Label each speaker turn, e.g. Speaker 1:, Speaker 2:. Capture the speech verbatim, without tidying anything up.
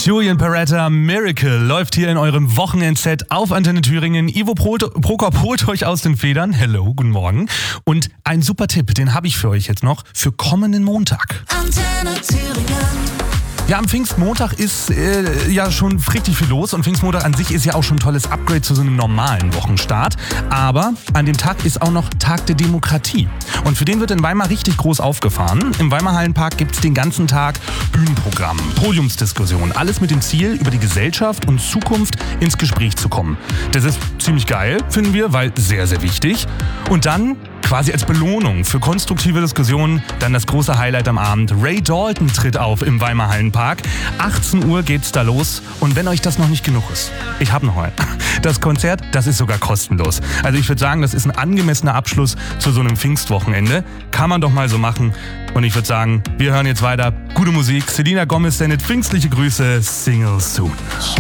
Speaker 1: Julian Peretta, Miracle, läuft hier in eurem Wochenendset auf Antenne Thüringen. Ivo Prokop holt euch aus den Federn. Hello, guten Morgen. Und ein super Tipp, den habe ich für euch jetzt noch für kommenden Montag.
Speaker 2: Antenne Thüringen.
Speaker 1: Ja, am Pfingstmontag ist äh, ja schon richtig viel los und Pfingstmontag an sich ist ja auch schon ein tolles Upgrade zu so einem normalen Wochenstart. Aber an dem Tag ist auch noch Tag der Demokratie. Und für den wird in Weimar richtig groß aufgefahren. Im Weimar Hallenpark gibt es den ganzen Tag Bühnenprogramm, Podiumsdiskussionen, alles mit dem Ziel, über die Gesellschaft und Zukunft ins Gespräch zu kommen. Das ist ziemlich geil, finden wir, weil sehr, sehr wichtig. Und dann quasi als Belohnung für konstruktive Diskussionen dann das große Highlight am Abend. Ray Dalton tritt auf im Weimar Hallenpark. achtzehn Uhr geht's da los. Und wenn euch das noch nicht genug ist, ich habe noch ein. Das Konzert, das ist sogar kostenlos. Also ich würde sagen, das ist ein angemessener Abschluss zu so einem Pfingstwochenende. Kann man doch mal so machen. Und ich würde sagen, wir hören jetzt weiter. Gute Musik. Selena Gomez sendet pfingstliche Grüße. Single soon.